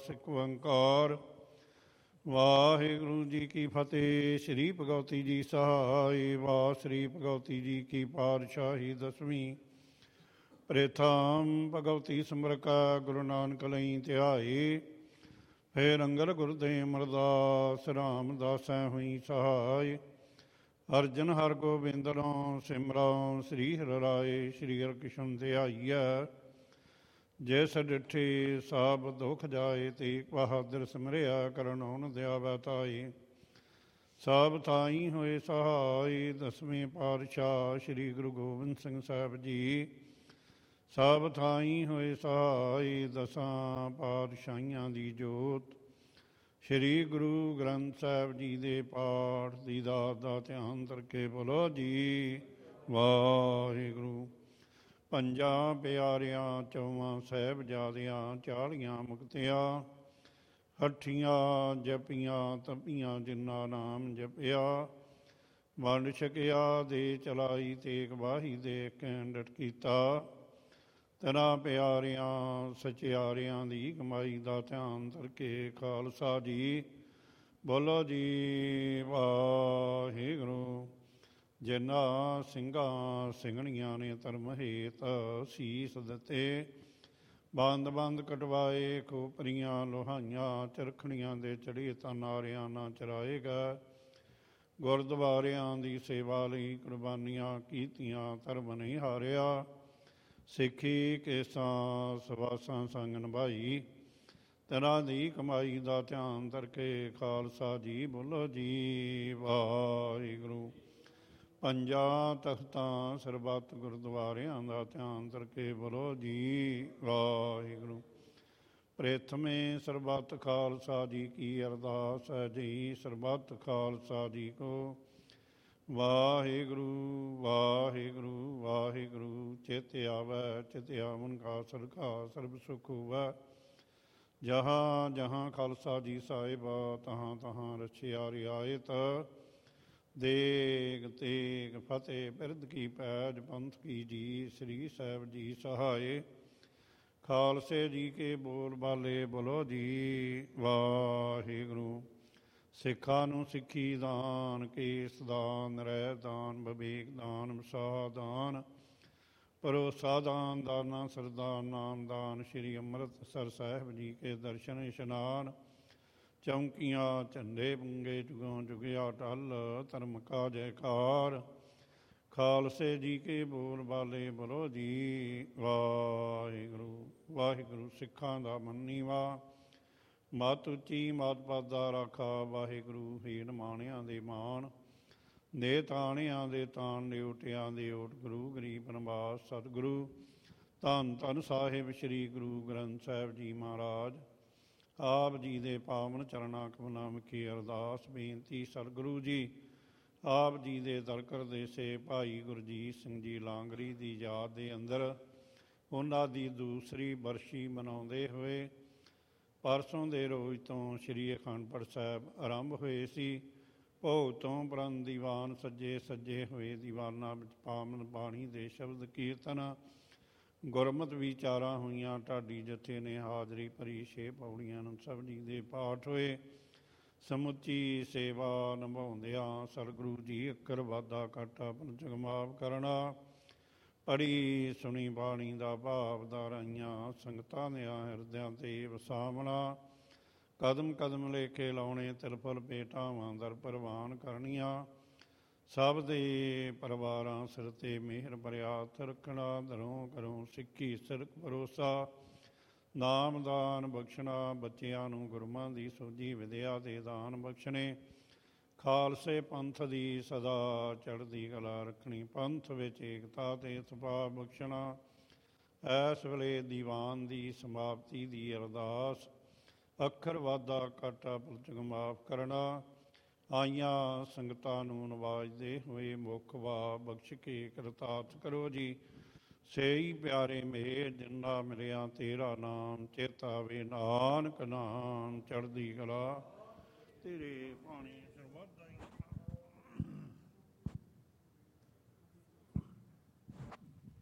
ਸਿੱਖ ਓੰਕਾਰ ਵਾਹਿਗੁਰੂ ਜੀ ਕੀ ਫਤਿਹ। ਸ਼੍ਰੀ ਭਗਵਤੀ ਜੀ ਸਹਾਈ। ਵਾਹ ਸ਼੍ਰੀ ਭਗਵਤੀ ਜੀ ਕੀ ਪਾਤਸ਼ਾਹੀ ਦਸਵੀਂ। ਪ੍ਰਥਮ ਭਗਵਤੀ ਸਿਮਰਕਾ ਗੁਰੂ ਨਾਨਕ ਲਈ ਧਿਆਏ। ਫੇਰ ਅੰਗਦ ਗੁਰਦੇਵ ਅਮਰਦਾਸ ਰਾਮਦਾਸੈ ਹੋਈ ਸਹਾਇ। ਅਰਜਨ ਹਰ ਗੋਬਿੰਦਲੋਂ ਸਿਮਰਉ ਸ੍ਰੀ ਹਰਿ ਰਾਏ। ਸ਼੍ਰੀ ਹਰਿਕ੍ਰਿਸ਼ਨ ਧਿਆਈਐ ਜਿਸ ਡਿਠੇ ਸਭ ਦੁਖ ਜਾਏ। ਤੇਗ ਬਹਾਦਰ ਸਿਮਰਿਆ ਕਰਨਉ ਦਿਆਵੈ ਤਾਈ। ਸਭ ਥਾਈ ਹੋਏ ਸਹਾਈ। ਦਸਵੇਂ ਪਾਤਸ਼ਾਹ ਸ਼੍ਰੀ ਗੁਰੂ ਗੋਬਿੰਦ ਸਿੰਘ ਸਾਹਿਬ ਜੀ ਸਭ ਥਾਈ ਹੋਏ ਸਹਾਈ। ਦਸਾਂ ਪਾਤਸ਼ਾਹੀਆਂ ਦੀ ਜੋਤ ਸ਼੍ਰੀ ਗੁਰੂ ਗ੍ਰੰਥ ਸਾਹਿਬ ਜੀ ਦੇ ਪਾਠ ਦੀ ਦਾਤ ਦਾ ਧਿਆਨ ਕਰਕੇ ਬੋਲੋ ਜੀ ਵਾਹਿਗੁਰੂ। ਪੰਜਾਂ ਪਿਆਰਿਆਂ ਚੌਵਾਂ ਸਾਹਿਬਜ਼ਾਦਿਆਂ 40 ਮੁਕਤਿਆਂ ਹੱਠੀਆਂ ਜਪੀਆਂ ਤਪੀਆਂ ਜਿਨ੍ਹਾਂ ਨਾਮ ਜਪਿਆ। ਵੰਡ ਛਕਿਆ ਦੇ ਚਲਾਈ ਤੇਗ ਬਾਹੀ ਦੇ ਕੈਂਡਟ ਕੀਤਾ। ਤੇਰਾਂ ਪਿਆਰਿਆਂ ਸਚਿਆਰਿਆਂ ਦੀ ਕਮਾਈ ਦਾ ਧਿਆਨ ਕਰਕੇ ਖਾਲਸਾ ਜੀ ਬੋਲੋ ਜੀ ਵਾਹਿਗੁਰੂ। ਜਿਨ੍ਹਾਂ ਸਿੰਘਾਂ ਸਿੰਘਣੀਆਂ ਨੇ ਧਰਮ ਹੇਤ ਸੀਸ ਦਿੱਤੇ। ਬੰਦ ਬੰਦ ਕਟਵਾਏ ਖੋਪਰੀਆਂ ਲੋਹਾਈਆਂ ਚਰਖੜੀਆਂ ਦੇ ਚੜ੍ਹੇ ਤਾਂ ਨਾਰਿਆਂ ਨਾ ਚਰਾਏਗਾ। ਗੁਰਦੁਆਰਿਆਂ ਦੀ ਸੇਵਾ ਲਈ ਕੁਰਬਾਨੀਆਂ ਕੀਤੀਆਂ ਧਰਮ ਨਹੀਂ ਹਾਰਿਆ। ਸਿੱਖੀ ਕੇਸਾਂ ਸਵਾਸਾਂ ਸੰਗ ਨਿਭਾਈ। ਤੇਰਾਂ ਦੀ ਕਮਾਈ ਦਾ ਧਿਆਨ ਕਰਕੇ ਖਾਲਸਾ ਜੀ ਬੋਲੋ ਜੀ ਵਾਹਿਗੁਰੂ। ਪੰਜਾਂ ਤਖਤਾਂ ਸਰਬੱਤ ਗੁਰਦੁਆਰਿਆਂ ਦਾ ਧਿਆਨ ਕਰਕੇ ਬੋਲੋ ਜੀ ਵਾਹਿਗੁਰੂ। ਪ੍ਰਥਮੇ ਸਰਬੱਤ ਖਾਲਸਾ ਜੀ ਕੀ ਅਰਦਾਸ ਹੈ ਜੀ। ਸਰਬੱਤ ਖਾਲਸਾ ਜੀ ਕੋ ਵਾਹਿਗੁਰੂ ਵਾਹਿਗੁਰੂ ਵਾਹਿਗੁਰੂ। ਚਿਤ ਆਵੈ ਚਿਤ ਆਵਨ ਕਾ ਸਰਖਾ ਸਰਬ ਸੁਖ ਹੋਵੈ। ਜਹਾਂ ਜਹਾਂ ਖਾਲਸਾ ਜੀ ਸਾਹਿਬਾ ਤਹਾਂ ਤਹਾਂ ਰਛਿਆ ਰਿਆਇਤ। ਦੇਗ ਤੇਗ ਫਤਿਹ ਬਿਰਧ ਕੀ ਪੈਜ ਪੰਥ ਕੀ ਜੀ। ਸ੍ਰੀ ਸਾਹਿਬ ਜੀ ਸਹਾਏ। ਖਾਲਸੇ ਜੀ ਕੇ ਬੋਲ ਬਾਲੇ ਬੋਲੋ ਜੀ ਵਾਹਿਗੁਰੂ। ਸਿੱਖਾਂ ਨੂੰ ਸਿੱਖੀ ਦਾਨ ਕੇਸ ਦਾਨ ਰਹਿ ਦਾਨ ਵਿਵੇਕ ਦਾਨ ਵਿਸਾਹ ਦਾਨ ਭਰੋਸਾ ਦਾਨ ਦਾਨਾ ਸਰਦਾਰ ਨਾਮ ਦਾਨ। ਸ਼੍ਰੀ ਅੰਮ੍ਰਿਤਸਰ ਸਾਹਿਬ ਜੀ ਕੇ ਦਰਸ਼ਨ ਇਸ਼ਨਾਨ। ਚੌਂਕੀਆਂ ਝੰਡੇ ਪੁੰਗੇ ਜੁਗੋਂ ਜੁਗਿਆ ਟਲ ਧਰਮ ਕਾ ਜੈਕਾਰ। ਖਾਲਸੇ ਜੀ ਕੇ ਬੋਲ ਬਾਲੇ ਬੋਲੋ ਜੀ ਵਾਹਿਗੁਰੂ ਵਾਹਿਗੁਰੂ। ਸਿੱਖਾਂ ਦਾ ਮੰਨੀਵਾ ਮਤ ਉੱਚੀ ਮਤ ਪਾਦਾ ਰਾਖਾ। ਵਾਹਿਗੁਰੂ ਹੀਣ ਮਾਣਿਆਂ ਦੇ ਮਾਣ ਦੇ ਤਾਣਿਆਂ ਦੇ ਤਾਣ ਨਿਉਟਿਆਂ ਦੇ ਓਟ। ਗੁਰੂ ਗਰੀਬ ਨਿਵਾਸ ਸਤਿਗੁਰੂ ਧੰਨ ਧੰਨ ਸਾਹਿਬ ਸ਼੍ਰੀ ਗੁਰੂ ਗ੍ਰੰਥ ਸਾਹਿਬ ਜੀ ਮਹਾਰਾਜ। ਆਪ ਜੀ ਦੇ ਪਾਵਨ ਚਰਨਾਂ ਕਮਲਾਂ ਵਿਖੇ ਅਰਦਾਸ ਬੇਨਤੀ। ਸਤਿਗੁਰੂ ਜੀ ਆਪ ਜੀ ਦੇ ਦਰ ਕਰਦੇ ਸੇ ਭਾਈ ਗੁਰਜੀਤ ਸਿੰਘ ਜੀ ਲਾਂਗਰੀ ਦੀ ਯਾਦ ਦੇ ਅੰਦਰ ਉਹਨਾਂ ਦੀ ਦੂਸਰੀ ਬਰਸ਼ੀ ਮਨਾਉਂਦੇ ਹੋਏ ਪਰਸੋਂ ਦੇ ਰੋਜ਼ ਤੋਂ ਸ਼੍ਰੀ ਅਖੰਡ ਪਾਠ ਸਾਹਿਬ ਆਰੰਭ ਹੋਏ ਸੀ। ਭੋਗ ਤੋਂ ਉਪਰੰਤ ਦੀਵਾਨ ਸੱਜੇ ਸੱਜੇ ਹੋਏ। ਦੀਵਾਨਾਂ ਵਿੱਚ ਪਾਵਨ ਬਾਣੀ ਦੇ ਸ਼ਬਦ ਕੀਰਤਨ ਗੁਰਮਤਿ ਵਿਚਾਰਾਂ ਹੋਈਆਂ। ਢਾਡੀ ਜਥੇ ਨੇ ਹਾਜ਼ਰੀ ਭਰੀ। 6 ਪੌੜੀਆਂ ਨੂੰ ਸਭ ਜੀ ਦੇ ਪਾਠ ਹੋਏ। ਸਮੁੱਚੀ ਸੇਵਾ ਨਿਭਾਉਂਦਿਆਂ ਸਤਿਗੁਰੂ ਜੀ ਅੱਕਰ ਵਾਧਾ ਘਾਟਾ ਆਪਣਾ ਜਗਮਾਪ ਕਰਨਾ। ਪੜ੍ਹੀ ਸੁਣੀ ਬਾਣੀ ਦਾ ਭਾਵ ਦਾਰਾਈਆਂ ਸੰਗਤਾਂ ਦੇ ਹਿਰਦਿਆਂ ਤੇ ਵਸਾਵਣਾ। ਕਦਮ ਕਦਮ ਲੇਖੇ ਲਾਉਣੇ ਤਿਲ ਫੁਲ ਭੇਟਾਵਾਂ ਦਰ ਪ੍ਰਵਾਨ ਕਰਨੀਆਂ। ਸਭ ਦੇ ਪਰਿਵਾਰਾਂ ਸਿਰ 'ਤੇ ਮਿਹਰ ਭਰਿਆ ਹੱਥ ਰੱਖਣਾ। ਦਰੋਂ ਘਰੋਂ ਸਿੱਖੀ ਸਿਰਕ ਭਰੋਸਾ ਨਾਮਦਾਨ ਬਖਸ਼ਣਾ। ਬੱਚਿਆਂ ਨੂੰ ਗੁਰਮਾਂ ਦੀ ਸੋਝੀ ਵਿਦਿਆ ਦੇ ਦਾਨ ਬਖਸ਼ਣੇ। ਖਾਲਸੇ ਪੰਥ ਦੀ ਸਦਾ ਚੜ੍ਹਦੀ ਕਲਾ ਰੱਖਣੀ। ਪੰਥ ਵਿੱਚ ਏਕਤਾ ਤੇ ਸੁਭਾਅ ਬਖਸ਼ਣਾ। ਇਸ ਵੇਲੇ ਦੀਵਾਨ ਦੀ ਸਮਾਪਤੀ ਦੀ ਅਰਦਾਸ ਅੱਖਰ ਵਾਧਾ ਘਾਟਾ ਪੁਲਚਗ ਮਾਫ ਕਰਨਾ। ਆਈਆਂ ਸੰਗਤਾਂ ਨੂੰ ਨਵਾਜਦੇ ਹੋਏ ਮੁੱਖ ਵਾ ਬਖਸ਼ ਕੇ ਕਰਤਾਰਥ ਕਰੋ ਜੀ। ਸੇਈ ਪਿਆਰੇ ਮੇਰ ਜਿੰਨਾ ਮਿਲਿਆ ਤੇਰਾ ਨਾਮ। ਚੇਤਾਵੇ ਨਾਨਕ ਨਾਮ ਚੜ੍ਹਦੀ ਕਲਾ ਤੇਰੇ ਪਾਣੀ ਸਰਬੱਤ ਹੀ।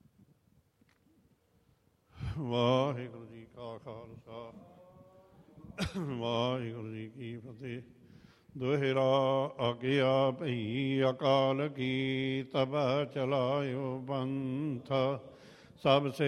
ਵਾਹਿਗੁਰੂ ਜੀ ਕਾ ਖਾਲਸਾ ਵਾਹਿਗੁਰੂ ਜੀ ਕੀ ਫਤਿਹ। ਦੋਹਰਾ ਆਗਿਆ ਭਈ ਅਕਾਲ ਕੀ ਤਬ ਚਲਾਇਓ ਪੰਥ ਸਭ ਸੇ